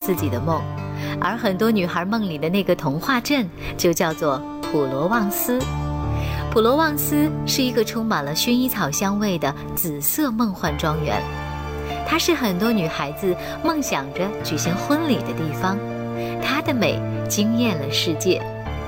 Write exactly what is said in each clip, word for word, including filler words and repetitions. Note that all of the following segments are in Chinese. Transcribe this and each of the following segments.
自己的梦，而很多女孩梦里的那个童话镇就叫做普罗旺斯。普罗旺斯是一个充满了薰衣草香味的紫色梦幻庄园，它是很多女孩子梦想着举行婚礼的地方，它的美惊艳了世界。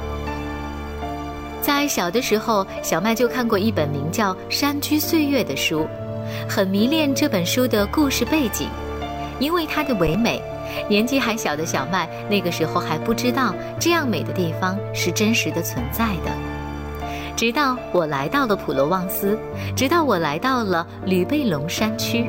在小的时候，小麦就看过一本名叫《山居岁月》的书，很迷恋这本书的故事背景，因为它的唯美。年纪还小的小麦那个时候还不知道这样美的地方是真实的存在的。直到我来到了普罗旺斯，直到我来到了吕贝隆山区。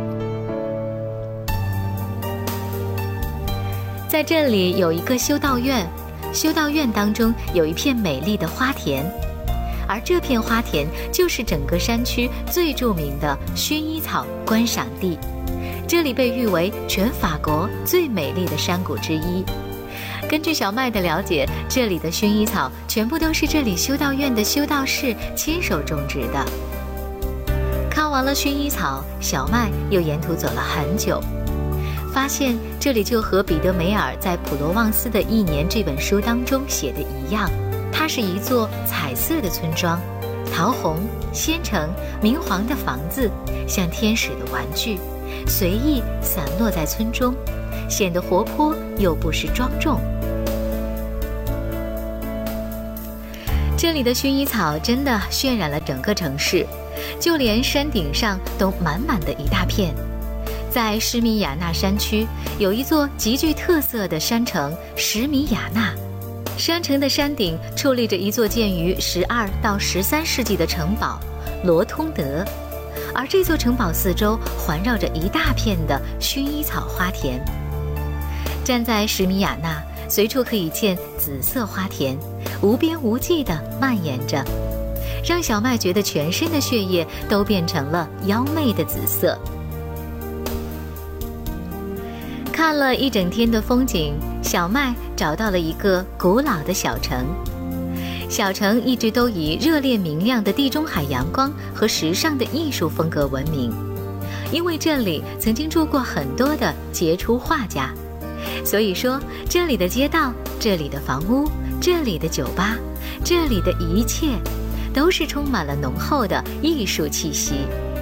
在这里有一个修道院，修道院当中有一片美丽的花田，而这片花田就是整个山区最著名的薰衣草观赏地，这里被誉为全法国最美丽的山谷之一。根据小麦的了解，这里的薰衣草全部都是这里修道院的修道士亲手种植的。看完了薰衣草，小麦又沿途走了很久，发现这里就和彼得梅尔在《普罗旺斯的一年》这本书当中写的一样，它是一座彩色的村庄，桃红、鲜橙、明黄的房子像天使的玩具，随意散落在村中，显得活泼又不失庄重。这里的薰衣草真的渲染了整个城市，就连山顶上都满满的一大片。在施米亚纳山区有一座极具特色的山城什米亚纳，山城的山顶矗立着一座建于十二到十三世纪的城堡罗通德，而这座城堡四周环绕着一大片的薰衣草花田。站在什米亚纳，随处可以见紫色花田，无边无际地蔓延着，让小麦觉得全身的血液都变成了妖媚的紫色。看了一整天的风景，小麦找到了一个古老的小城。小城一直都以热烈明亮的地中海阳光和时尚的艺术风格闻名，因为这里曾经住过很多的杰出画家，所以说这里的街道、这里的房屋、这里的酒吧、这里的一切都是充满了浓厚的艺术气息。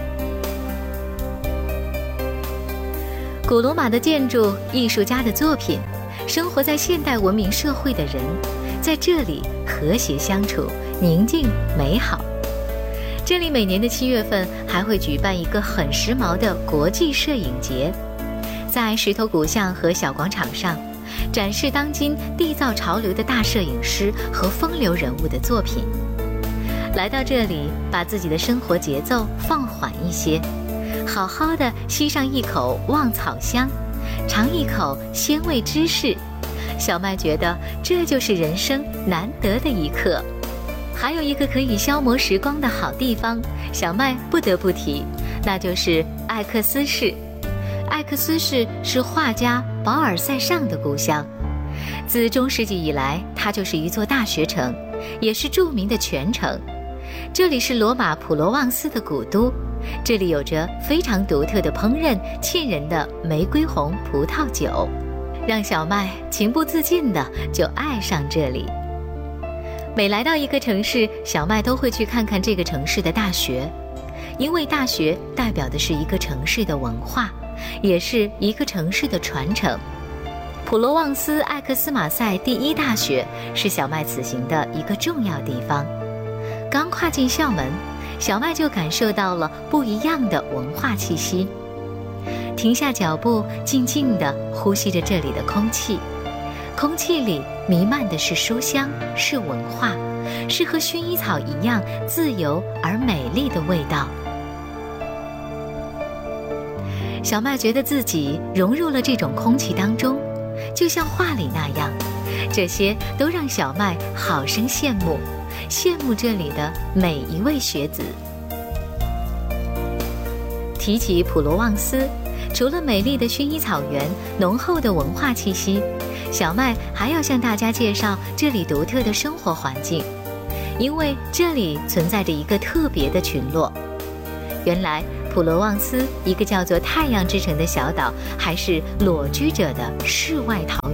古罗马的建筑、艺术家的作品，生活在现代文明社会的人，在这里和谐相处，宁静美好。这里每年的七月份还会举办一个很时髦的国际摄影节，在石头古巷和小广场上，展示当今缔造潮流的大摄影师和风流人物的作品。来到这里，把自己的生活节奏放缓一些，好好的吸上一口旺草香，尝一口鲜味芝士，小麦觉得这就是人生难得的一刻。还有一个可以消磨时光的好地方，小麦不得不提，那就是艾克斯市。艾克斯市是画家保尔塞尚的故乡，自中世纪以来，它就是一座大学城，也是著名的泉城。这里是罗马普罗旺斯的古都，这里有着非常独特的烹饪，沁人的玫瑰红葡萄酒，让小麦情不自禁的就爱上这里。每来到一个城市，小麦都会去看看这个城市的大学，因为大学代表的是一个城市的文化，也是一个城市的传承。普罗旺斯艾克斯马塞第一大学是小麦此行的一个重要地方。刚跨进校门，小麦就感受到了不一样的文化气息。停下脚步，静静地呼吸着这里的空气，空气里弥漫的是书香，是文化，是和薰衣草一样自由而美丽的味道。小麦觉得自己融入了这种空气当中，就像画里那样，这些都让小麦好生羡慕，羡慕这里的每一位学子。提起普罗旺斯，除了美丽的薰衣草原、浓厚的文化气息，小麦还要向大家介绍这里独特的生活环境，因为这里存在着一个特别的群落。原来普罗旺斯一个叫做太阳之城的小岛，还是裸居者的世外桃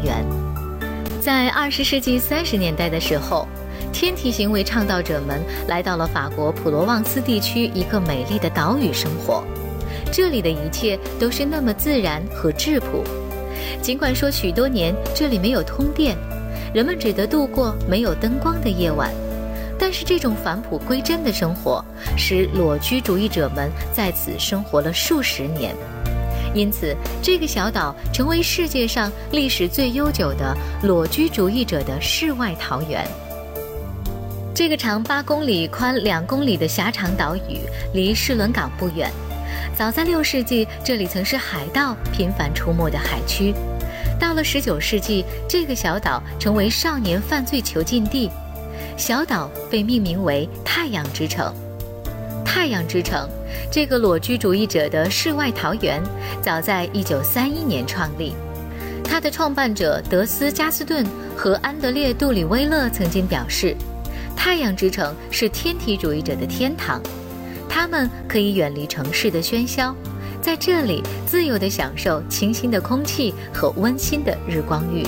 在二十世纪三十年代的时候，天体行为倡导者们来到了法国普罗旺斯地区一个美丽的岛屿生活，这里的一切都是那么自然和质朴。尽管说许多年这里没有通电，人们只得度过没有灯光的夜晚，但是这种返璞归真的生活使裸居主义者们在此生活了数十年。因此这个小岛成为世界上历史最悠久的裸居主义者的世外桃源。这个长八公里、宽两公里的狭长岛屿离士伦港不远。早在六世纪，这里曾是海盗频繁出没的海区。到了十九世纪，这个小岛成为少年犯罪囚禁地。小岛被命名为太阳之城。太阳之城，这个裸居主义者的世外桃源，早在一九三一年创立。它的创办者德斯加斯顿和安德烈杜里威勒曾经表示，太阳之城是天体主义者的天堂，他们可以远离城市的喧嚣，在这里自由地享受清新的空气和温馨的日光浴。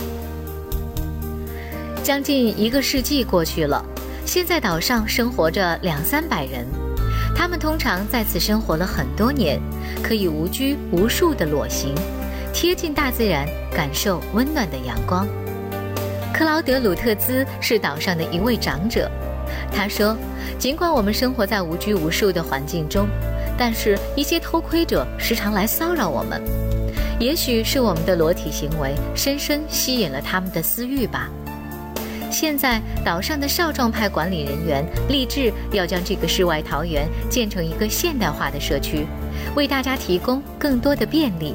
将近一个世纪过去了，现在岛上生活着两三百人，他们通常在此生活了很多年，可以无拘无束地裸行，贴近大自然，感受温暖的阳光。克劳德·鲁特兹是岛上的一位长者，他说，尽管我们生活在无拘无束的环境中，但是一些偷窥者时常来骚扰我们，也许是我们的裸体行为深深吸引了他们的私欲吧。现在岛上的少壮派管理人员立志要将这个世外桃源建成一个现代化的社区，为大家提供更多的便利。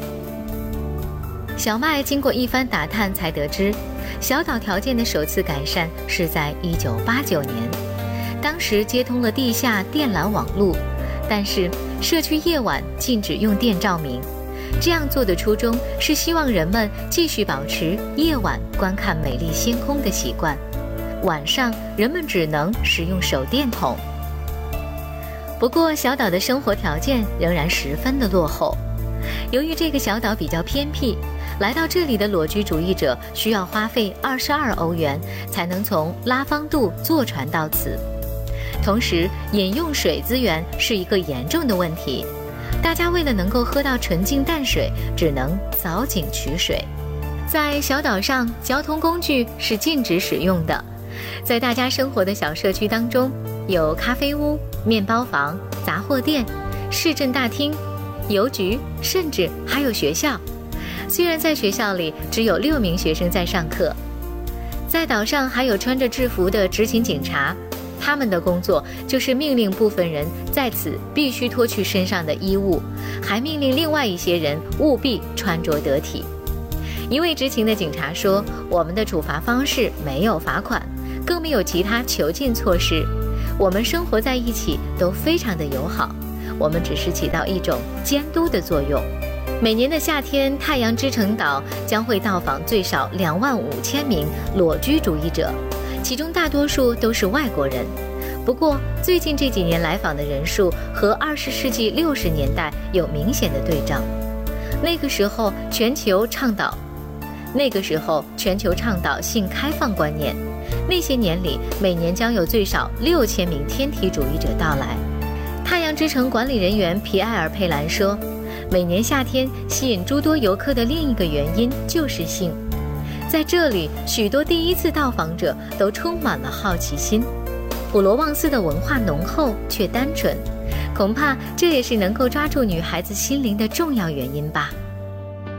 小麦经过一番打探才得知，小岛条件的首次改善是在一九八九年，当时接通了地下电缆网路，但是社区夜晚禁止用电照明。这样做的初衷是希望人们继续保持夜晚观看美丽星空的习惯，晚上人们只能使用手电筒。不过小岛的生活条件仍然十分的落后，由于这个小岛比较偏僻，来到这里的裸居主义者需要花费二十二欧元才能从拉芳杜坐船到此。同时饮用水资源是一个严重的问题，大家为了能够喝到纯净淡水，只能凿井取水。在小岛上，交通工具是禁止使用的。在大家生活的小社区当中，有咖啡屋、面包房、杂货店、市政大厅、邮局，甚至还有学校。虽然在学校里只有六名学生在上课。在岛上还有穿着制服的执勤警察，他们的工作就是命令部分人在此必须脱去身上的衣物，还命令另外一些人务必穿着得体。一位执勤的警察说，我们的处罚方式没有罚款，更没有其他囚禁措施，我们生活在一起都非常的友好，我们只是起到一种监督的作用。每年的夏天，太阳之城岛将会到访最少两万五千名裸居主义者，其中大多数都是外国人。不过最近这几年来访的人数和二十世纪六十年代有明显的对照。那个时候全球倡导那个时候全球倡导性开放观念，那些年里每年将有最少六千名天体主义者到来。太阳之城管理人员皮埃尔·佩兰说，每年夏天吸引诸多游客的另一个原因就是性。在这里，许多第一次到访者都充满了好奇心。普罗旺斯的文化浓厚却单纯，恐怕这也是能够抓住女孩子心灵的重要原因吧。